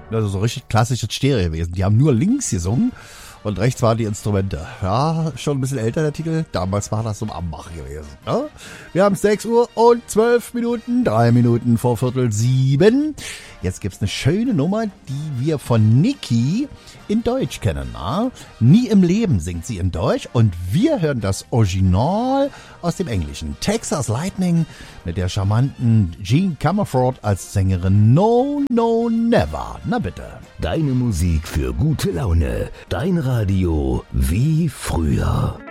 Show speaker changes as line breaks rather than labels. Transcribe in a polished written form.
Also so richtig klassisches Stereowesen. Die haben nur links gesungen und rechts waren die Instrumente. Ja, schon ein bisschen älter der Titel. Damals war das so am Bach gewesen. Ja? Wir haben 6 Uhr und 12 Minuten, 3 Minuten vor 6:45. Jetzt gibt's eine schöne Nummer, die wir von Niki in Deutsch kennen. Na? Nie im Leben singt sie in Deutsch und wir hören das Original aus dem Englischen. Texas Lightning mit der charmanten Jean Comerford als Sängerin. No, no, never. Na bitte.
Deine Musik für gute Laune. Dein Radio wie früher.